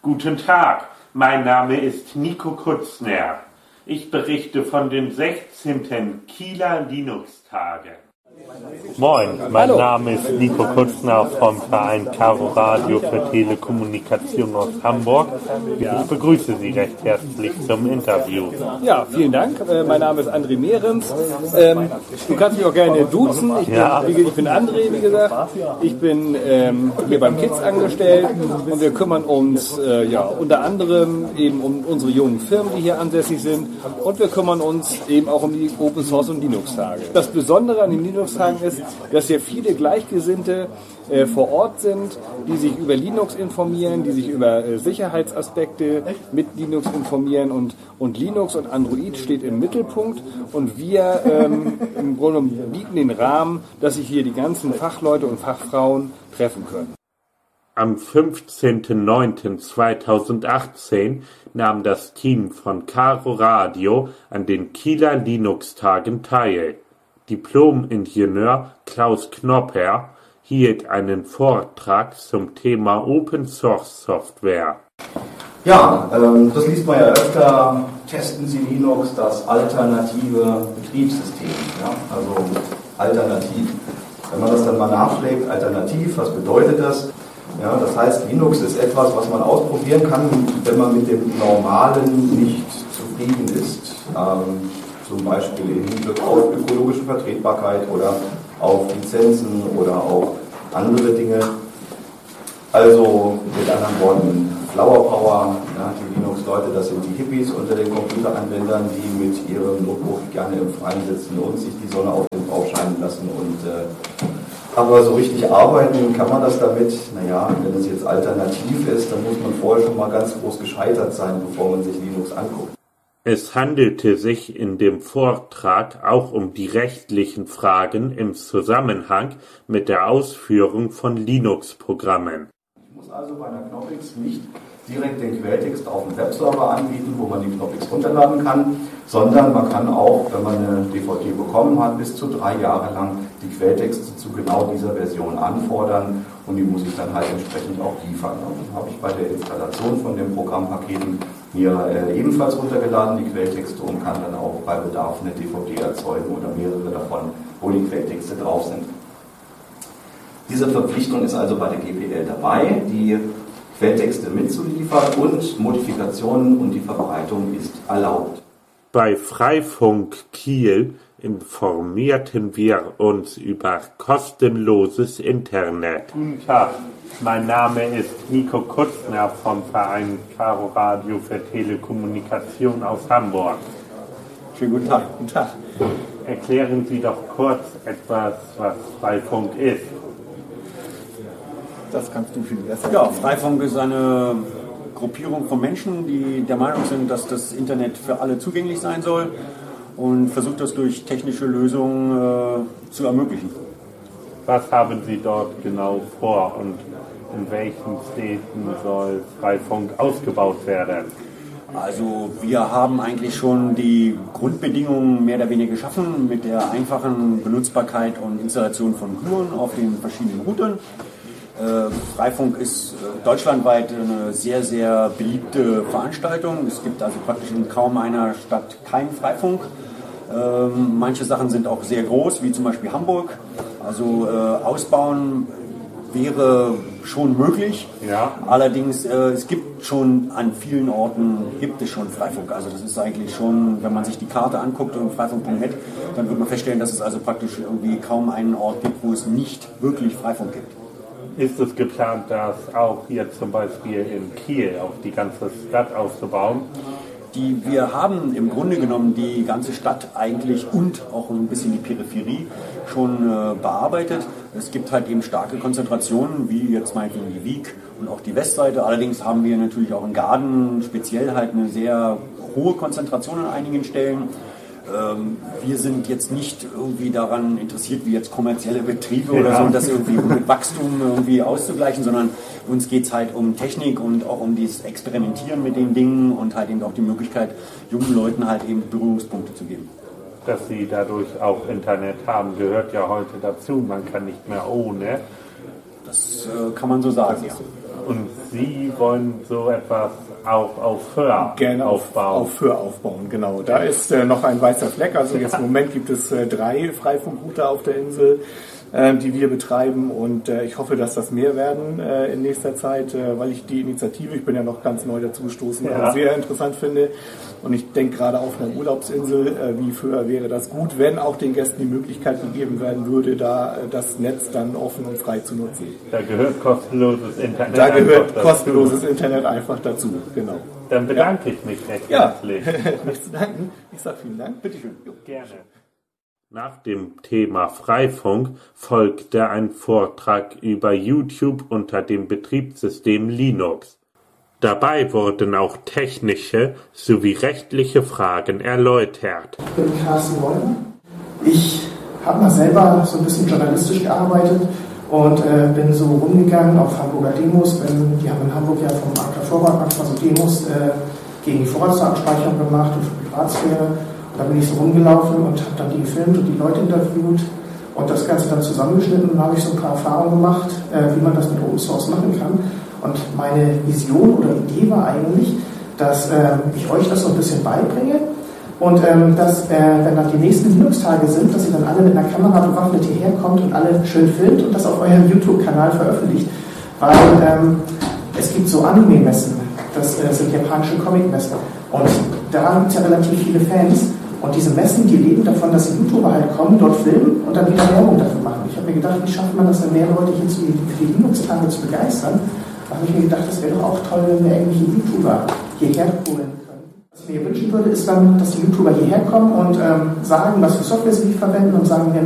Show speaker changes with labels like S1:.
S1: Guten Tag, mein Name ist Nico Kutzner. Ich berichte von den 16. Kieler Linux-Tagen.
S2: Moin, mein Name ist Nico Kutzner vom Verein Caro Radio für Telekommunikation aus Hamburg. Ich begrüße Sie recht herzlich zum Interview.
S3: Ja, vielen Dank. Mein Name ist André Mehrens. Du kannst mich auch gerne duzen. Ich bin André, wie gesagt. Ich bin hier beim KIZ angestellt und wir kümmern uns unter anderem eben um unsere jungen Firmen, die hier ansässig sind, und wir kümmern uns eben auch um die Open Source und Linux-Tage. Das Besondere an den Linux-Tagen ist, dass hier viele Gleichgesinnte vor Ort sind, die sich über Linux informieren, die sich über Sicherheitsaspekte mit Linux informieren und Linux und Android steht im Mittelpunkt und wir im Grunde bieten den Rahmen, dass sich hier die ganzen Fachleute und Fachfrauen treffen können.
S1: Am 15.09.2018 nahm das Team von Caro Radio an den Kieler Linux-Tagen teil. Diplom-Ingenieur Klaus Knopper hielt einen Vortrag zum Thema Open Source Software.
S4: Ja, das liest man ja öfter. Testen Sie Linux, das alternative Betriebssystem. Ja? Also alternativ. Wenn man das dann mal nachschlägt, alternativ, was bedeutet das? Ja, das heißt, Linux ist etwas, was man ausprobieren kann, wenn man mit dem Normalen nicht zufrieden ist. Zum Beispiel im Hinblick auf ökologische Vertretbarkeit oder auf Lizenzen oder auch andere Dinge. Also mit anderen Worten, Flower Power, ja, die Linux-Leute, das sind die Hippies unter den Computeranwendern, die mit ihrem Notebook gerne im Freien sitzen und sich die Sonne auf den Bauch scheinen lassen. Aber so richtig arbeiten kann man das damit, wenn es jetzt alternativ ist, dann muss man vorher schon mal ganz groß gescheitert sein, bevor man sich Linux anguckt.
S1: Es handelte sich in dem Vortrag auch um die rechtlichen Fragen im Zusammenhang mit der Ausführung von Linux-Programmen.
S4: Ich muss also bei einer Knoppix nicht direkt den Quelltext auf dem Webserver anbieten, wo man die Knoppix runterladen kann, sondern man kann auch, wenn man eine DVD bekommen hat, bis zu 3 Jahre lang die Quelltexte zu genau dieser Version anfordern und die muss ich dann halt entsprechend auch liefern. Und dann habe ich bei der Installation von den Programmpaketen mir ebenfalls runtergeladen, die Quelltexte, und kann dann auch bei Bedarf eine DVD erzeugen oder mehrere davon, wo die Quelltexte drauf sind. Diese Verpflichtung ist also bei der GPL dabei, die Quelltexte mitzuliefern, und Modifikationen und die Verbreitung ist erlaubt.
S1: Bei Freifunk Kiel informierten wir uns über kostenloses Internet.
S2: Guten Tag, mein Name ist Nico Kutzner vom Verein Caro Radio für Telekommunikation aus Hamburg.
S3: Schönen guten Tag. Guten Tag.
S2: Erklären Sie doch kurz etwas, was Freifunk ist.
S3: Das kannst du viel besser.
S5: Ja, Freifunk ist eine Gruppierung von Menschen, die der Meinung sind, dass das Internet für alle zugänglich sein soll und versucht das durch technische Lösungen zu ermöglichen.
S2: Was haben Sie dort genau vor und in welchen Städten soll Freifunk ausgebaut werden?
S5: Also wir haben eigentlich schon die Grundbedingungen mehr oder weniger geschaffen mit der einfachen Benutzbarkeit und Installation von Gluon auf den verschiedenen Routern. Freifunk ist deutschlandweit eine sehr, sehr beliebte Veranstaltung. Es gibt also praktisch in kaum einer Stadt keinen Freifunk. Manche Sachen sind auch sehr groß, wie zum Beispiel Hamburg. Also ausbauen wäre schon möglich. Ja. Allerdings, es gibt schon an vielen Orten gibt es schon Freifunk. Also das ist eigentlich schon, wenn man sich die Karte anguckt und freifunk.net, dann wird man feststellen, dass es also praktisch irgendwie kaum einen Ort gibt, wo es nicht wirklich Freifunk gibt.
S2: Ist es geplant, das auch hier zum Beispiel in Kiel auf die ganze Stadt auszubauen?
S5: Wir haben im Grunde genommen die ganze Stadt eigentlich und auch ein bisschen die Peripherie schon bearbeitet. Es gibt halt eben starke Konzentrationen, wie jetzt meinetwegen die Wiek und auch die Westseite. Allerdings haben wir natürlich auch in Gaden speziell halt eine sehr hohe Konzentration an einigen Stellen. Wir sind jetzt nicht irgendwie daran interessiert, wie jetzt kommerzielle Betriebe oder so, das irgendwie mit Wachstum irgendwie auszugleichen, sondern uns geht es halt um Technik und auch um dieses Experimentieren mit den Dingen und halt eben auch die Möglichkeit, jungen Leuten halt eben Berührungspunkte zu geben.
S2: Dass sie dadurch auch Internet haben, gehört ja heute dazu. Man kann nicht mehr ohne.
S5: Das kann man so sagen, ja.
S2: Und Sie wollen so etwas auch auf Föhr aufbauen.
S6: Auf Föhr aufbauen, genau. Da ist noch ein weißer Fleck. Also jetzt im Moment gibt es 3 Freifunkrouter auf der Insel, die wir betreiben, und ich hoffe, dass das mehr werden in nächster Zeit, weil ich die Initiative, ich bin ja noch ganz neu dazugestoßen, sehr interessant finde, und ich denke gerade auf einer Urlaubsinsel wie Föhr wäre das gut, wenn auch den Gästen die Möglichkeit gegeben werden würde, da das Netz dann offen und frei zu nutzen.
S2: Da gehört kostenloses Internet.
S6: Da gehört kostenloses Internet einfach dazu, genau.
S2: Dann bedanke ich mich recht herzlich.
S6: Nichts zu danken. Ich sage vielen Dank. Bitte schön.
S2: Gerne.
S1: Nach dem Thema Freifunk folgte ein Vortrag über YouTube unter dem Betriebssystem Linux. Dabei wurden auch technische sowie rechtliche Fragen erläutert.
S7: Ich bin Carsten Wolter. Ich habe mal selber so ein bisschen journalistisch gearbeitet und bin so rumgegangen auf Hamburger Demos. Die haben in Hamburg ja vom AK Vorrat so Demos gegen die Vorratsdatenspeicherung gemacht und für Privatsphäre. Da bin ich so rumgelaufen und habe dann die gefilmt und die Leute interviewt und das Ganze dann zusammengeschnitten, und habe ich so ein paar Erfahrungen gemacht, wie man das mit Open Source machen kann. Und meine Vision oder Idee war eigentlich, dass ich euch das so ein bisschen beibringe und dass, wenn dann die nächsten Linux-Tage sind, dass ihr dann alle mit einer Kamera bewaffnet hierher kommt und alle schön filmt und das auf eurem YouTube-Kanal veröffentlicht. Weil es gibt so Anime-Messen, das sind japanische Comic-Messen, und da gibt es ja relativ viele Fans. Und diese Messen, die leben davon, dass die YouTuber halt kommen, dort filmen und dann wieder Werbung dafür machen. Ich habe mir gedacht, wie schafft man das denn, mehr Leute hier für die Linux-Tage zu begeistern? Da habe ich mir gedacht, das wäre doch auch toll, wenn wir irgendwelche YouTuber hierher holen können. Was ich mir wünschen würde, ist dann, dass die YouTuber hierher kommen und sagen, was für Software sie verwenden, und sagen,